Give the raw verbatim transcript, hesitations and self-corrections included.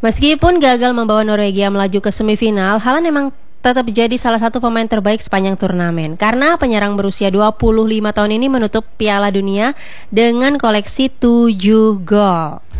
Meskipun gagal membawa Norwegia melaju ke semifinal, Haaland memang tetap jadi salah satu pemain terbaik sepanjang turnamen. Karena penyerang berusia dua puluh lima tahun ini menutup Piala Dunia dengan koleksi tujuh gol.